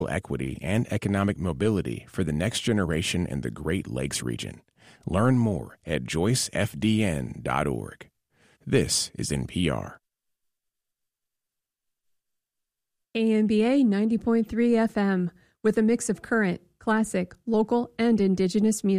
equity and economic mobility for the next generation in the Great Lakes region. Learn more at joycefdn.org. This is NPR. AMBA 90.3 FM with a mix of current, classic, local, and indigenous music.